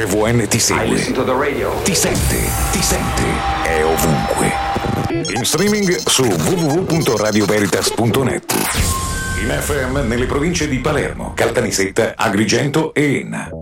RVN ti segue, ti sente, è ovunque. In streaming su www.radioveritas.net. In FM nelle province di Palermo, Caltanissetta, Agrigento e Enna.